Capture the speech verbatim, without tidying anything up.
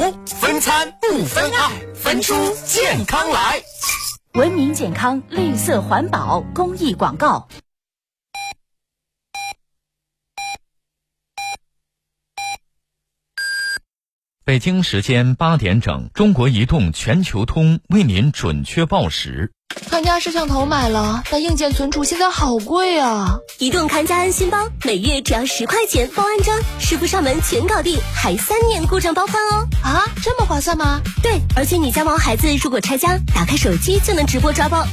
屋，分餐不分爱，分出健康来。 文明健康，绿色环保，公益广告。 北京时间八点整，中国移动全球通为您准确报时。 看家摄像头买了，但硬件存储现在好贵啊！ 移动看家安心包，每月只要十块钱包安装，师傅上门全搞定，还三年故障包换哦！ 啊，这么划算吗？ 对，而且你家毛孩子如果拆家，打开手机就能直播抓包。